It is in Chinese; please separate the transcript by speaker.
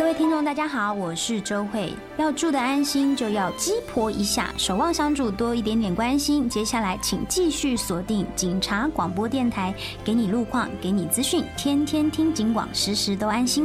Speaker 1: 各位听众大家好，我是周慧。要住得安心就要鸡婆一下，守望相助多一点点关心。接下来请继续锁定警察广播电台，给你路况，给你资讯，天天听警广，时时都安心。